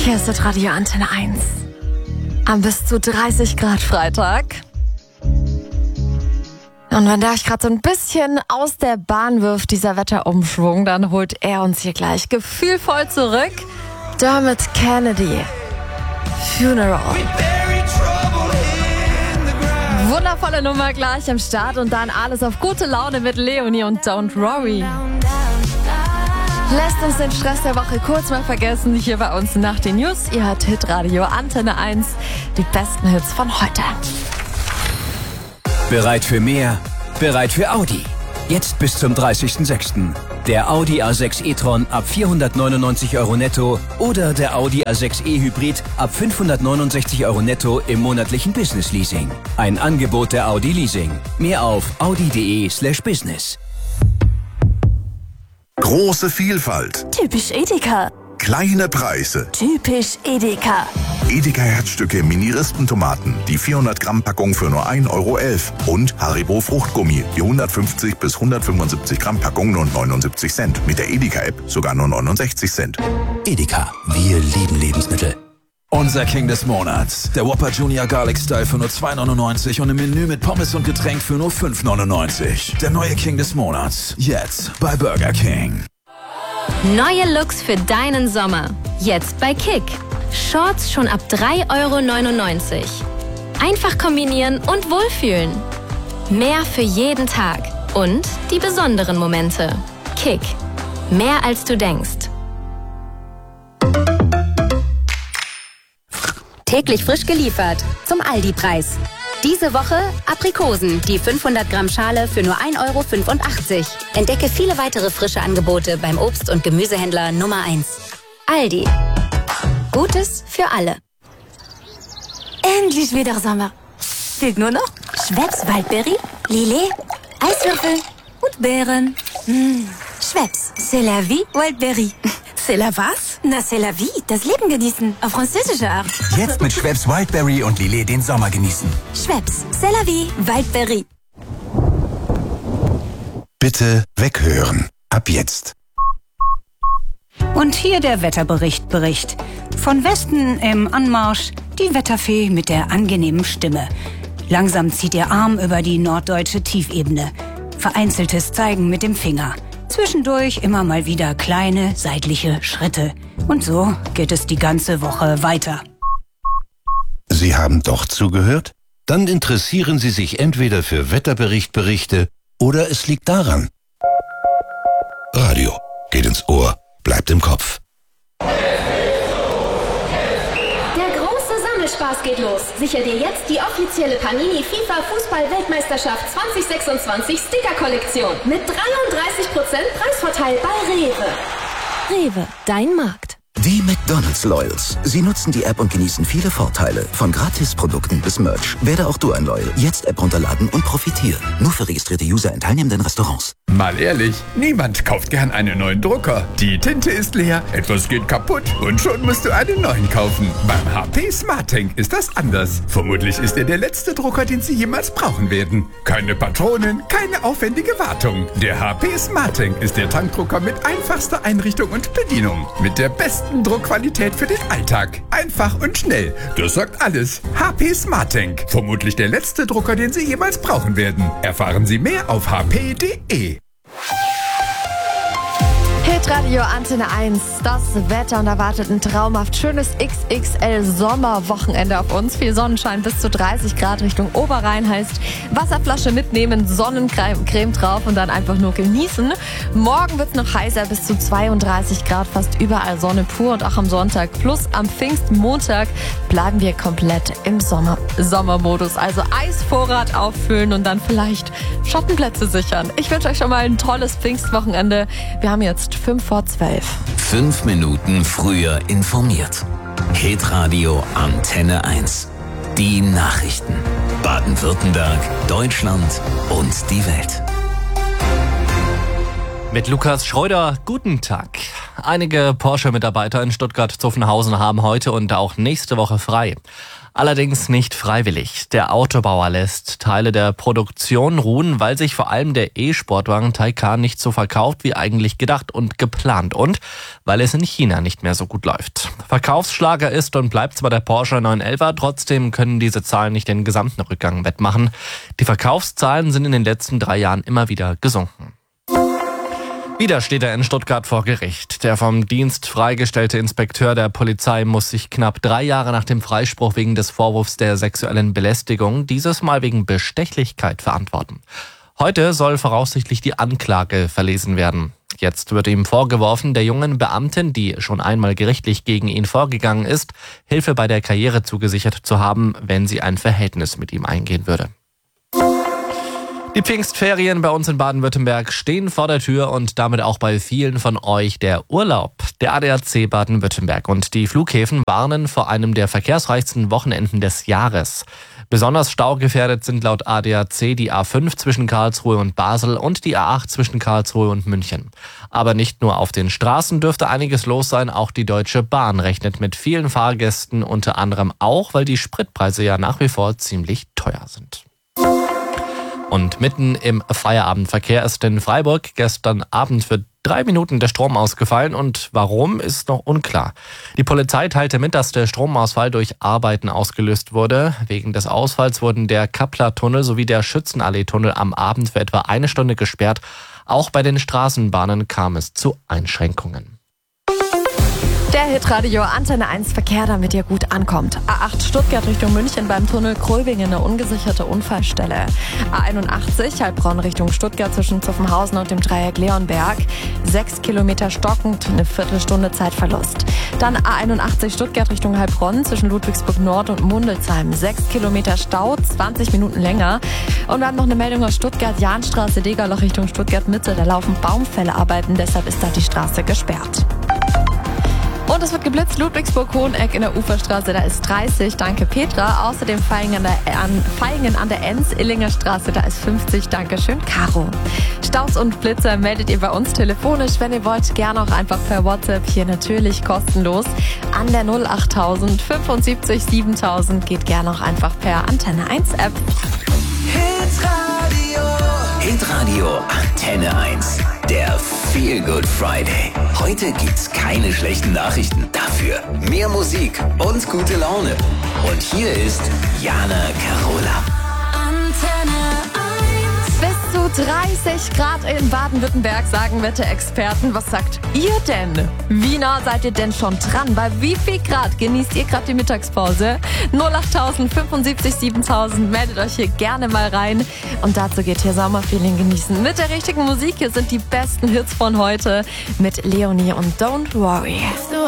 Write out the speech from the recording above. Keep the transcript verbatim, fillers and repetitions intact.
Hier ist das Radio Antenne eins. Am bis zu dreißig Grad Freitag. Und wenn der euch gerade so ein bisschen aus der Bahn wirft, dieser Wetterumschwung, dann holt er uns hier gleich gefühlvoll zurück. Dermot Kennedy. Funeral. Wundervolle Nummer gleich am Start und dann alles auf gute Laune mit Leonie und Don't Worry. Lässt uns den Stress der Woche kurz mal vergessen, hier bei uns nach den News. Ihr hört Hitradio Antenne eins, die besten Hits von heute. Bereit für mehr? Bereit für Audi. Jetzt bis zum dreißigsten sechsten Der Audi A sechs e-tron ab vierhundertneunundneunzig Euro netto oder der Audi A sechs e-Hybrid ab fünfhundertneunundsechzig Euro netto im monatlichen Business Leasing. Ein Angebot der Audi Leasing. Mehr auf audi.de slash business. Große Vielfalt. Typisch Edeka. Kleine Preise. Typisch Edeka. Edeka Herzstücke Mini-Rispentomaten, die vierhundert Gramm Packung für nur ein Euro elf. Und Haribo Fruchtgummi, die hundertfünfzig bis hundertfünfundsiebzig Gramm Packung nur neunundsiebzig Cent. Mit der Edeka-App sogar nur neunundsechzig Cent. Edeka, wir lieben Lebensmittel. Unser King des Monats. Der Whopper Junior Garlic Style für nur zwei neunundneunzig und im Menü mit Pommes und Getränk für nur fünf neunundneunzig. Der neue King des Monats. Jetzt bei Burger King. Neue Looks für deinen Sommer. Jetzt bei Kick. Shorts schon ab drei Euro neunundneunzig. Einfach kombinieren und wohlfühlen. Mehr für jeden Tag. Und die besonderen Momente. Kick. Mehr als du denkst. Täglich frisch geliefert. Zum Aldi-Preis. Diese Woche Aprikosen, die fünfhundert Gramm Schale für nur ein Euro fünfundachtzig. Entdecke viele weitere frische Angebote beim Obst- und Gemüsehändler Nummer eins. Aldi. Gutes für alle. Endlich wieder Sommer. Fehlt nur noch Schweppes Waldbeere, Lillet, Eiswürfel und Beeren. Mmh. Schweppes, c'est la vie, Wildberry. C'est la was? Na, c'est la vie, das Leben genießen, auf französische Art. Jetzt mit Schweppes Wildberry und Lillet den Sommer genießen. Schweppes, c'est la vie, Wildberry. Bitte weghören. Ab jetzt. Und hier der Wetterbericht Bericht. Von Westen im Anmarsch die Wetterfee mit der angenehmen Stimme. Langsam zieht ihr Arm über die norddeutsche Tiefebene. Vereinzeltes Zeigen mit dem Finger. Zwischendurch immer mal wieder kleine seitliche Schritte. Und so geht es die ganze Woche weiter. Sie haben doch zugehört? Dann interessieren Sie sich entweder für Wetterberichtberichte oder es liegt daran. Radio geht ins Ohr, bleibt im Kopf. Der große Sammelspaß geht los. Sicher dir jetzt die offizielle Panini FIFA Fußball-Weltmeisterschaft zwanzig sechsundzwanzig Sticker-Kollektion mit dreiunddreißig Prozent Preisvorteil bei Rewe. Rewe, dein Markt. Die McDonald's Loyals. Sie nutzen die App und genießen viele Vorteile. Von Gratisprodukten bis Merch. Werde auch du ein Loyal. Jetzt App runterladen und profitieren. Nur für registrierte User in teilnehmenden Restaurants. Mal ehrlich, niemand kauft gern einen neuen Drucker. Die Tinte ist leer, etwas geht kaputt und schon musst du einen neuen kaufen. Beim H P SmartTank ist das anders. Vermutlich ist er der letzte Drucker, den Sie jemals brauchen werden. Keine Patronen, keine aufwendige Wartung. Der H P SmartTank ist der Tankdrucker mit einfachster Einrichtung und Bedienung. Mit der besten Druckqualität für den Alltag. Einfach und schnell. Das sagt alles. H P SmartTank. Vermutlich der letzte Drucker, den Sie jemals brauchen werden. Erfahren Sie mehr auf h p punkt d e. Hitradio Antenne eins, das Wetter und erwartet ein traumhaft schönes X X L-Sommerwochenende auf uns. Viel Sonnenschein bis zu dreißig Grad Richtung Oberrhein heißt Wasserflasche mitnehmen, Sonnencreme drauf und dann einfach nur genießen. Morgen wird es noch heißer bis zu zweiunddreißig Grad, fast überall Sonne pur und auch am Sonntag plus am Pfingstmontag bleiben wir komplett im Sommer Sommermodus. Also Eisvorrat auffüllen und dann vielleicht Schattenplätze sichern. Ich wünsche euch schon mal ein tolles Pfingstwochenende. Wir haben jetzt fünf vor zwölf. Fünf Minuten früher informiert. Hitradio Antenne eins. Die Nachrichten. Baden-Württemberg, Deutschland und die Welt. Mit Lukas Schreuder, guten Tag. Einige Porsche-Mitarbeiter in Stuttgart-Zuffenhausen haben heute und auch nächste Woche frei. Allerdings nicht freiwillig. Der Autobauer lässt Teile der Produktion ruhen, weil sich vor allem der E-Sportwagen Taycan nicht so verkauft wie eigentlich gedacht und geplant und weil es in China nicht mehr so gut läuft. Verkaufsschlager ist und bleibt zwar der Porsche neun elfer, trotzdem können diese Zahlen nicht den gesamten Rückgang wettmachen. Die Verkaufszahlen sind in den letzten drei Jahren immer wieder gesunken. Wieder steht er in Stuttgart vor Gericht. Der vom Dienst freigestellte Inspekteur der Polizei muss sich knapp drei Jahre nach dem Freispruch wegen des Vorwurfs der sexuellen Belästigung dieses Mal wegen Bestechlichkeit verantworten. Heute soll voraussichtlich die Anklage verlesen werden. Jetzt wird ihm vorgeworfen, der jungen Beamtin, die schon einmal gerichtlich gegen ihn vorgegangen ist, Hilfe bei der Karriere zugesichert zu haben, wenn sie ein Verhältnis mit ihm eingehen würde. Die Pfingstferien bei uns in Baden-Württemberg stehen vor der Tür und damit auch bei vielen von euch der Urlaub. Der A D A C Baden-Württemberg und die Flughäfen warnen vor einem der verkehrsreichsten Wochenenden des Jahres. Besonders staugefährdet sind laut A D A C die A fünf zwischen Karlsruhe und Basel und die A acht zwischen Karlsruhe und München. Aber nicht nur auf den Straßen dürfte einiges los sein, auch die Deutsche Bahn rechnet mit vielen Fahrgästen, unter anderem auch, weil die Spritpreise ja nach wie vor ziemlich teuer sind. Und mitten im Feierabendverkehr ist in Freiburg gestern Abend für drei Minuten der Strom ausgefallen und warum, ist noch unklar. Die Polizei teilte mit, dass der Stromausfall durch Arbeiten ausgelöst wurde. Wegen des Ausfalls wurden der Kappler-Tunnel sowie der Schützenallee-Tunnel am Abend für etwa eine Stunde gesperrt. Auch bei den Straßenbahnen kam es zu Einschränkungen. Der Hitradio Antenne eins Verkehr, damit ihr gut ankommt. A acht Stuttgart Richtung München beim Tunnel Kröbingen eine ungesicherte Unfallstelle. A einundachtzig Heilbronn Richtung Stuttgart zwischen Zuffenhausen und dem Dreieck Leonberg. Sechs Kilometer stockend, eine Viertelstunde Zeitverlust. Dann A einundachtzig Stuttgart Richtung Heilbronn zwischen Ludwigsburg Nord und Mundelsheim. Sechs Kilometer Stau, zwanzig Minuten länger. Und wir haben noch eine Meldung aus Stuttgart, Jahnstraße, Degerloch Richtung Stuttgart Mitte. Da laufen Baumfällearbeiten, deshalb ist da die Straße gesperrt. Und es wird geblitzt, Ludwigsburg-Hoheneck in der Uferstraße, da ist dreißig, danke Petra. Außerdem Vaihingen an der, an, Vaihingen an der Enz, Illinger Straße, da ist fünfzig, danke schön Caro. Staus und Blitzer meldet ihr bei uns telefonisch, wenn ihr wollt, gerne auch einfach per WhatsApp, hier natürlich kostenlos, an der null achttausend fünfundsiebzig siebentausend, geht gerne auch einfach per Antenne eins App. Hitradio. Hitradio Antenne eins. Der Feel Good Friday. Heute gibt's keine schlechten Nachrichten. Dafür mehr Musik und gute Laune. Und hier ist Jana Carola. Antenne eins. Bis zu dreißig Grad in Baden-Württemberg, sagen Wetterexperten. Was sagt ihr denn? Wie nah seid ihr denn schon dran? Bei wie viel Grad genießt ihr gerade die Mittagspause? null achttausend fünfundsiebzig siebentausend, meldet euch hier gerne mal rein. Und dazu geht hier Sommerfeeling genießen. Mit der richtigen Musik, hier sind die besten Hits von heute mit Leonie und Don't Worry.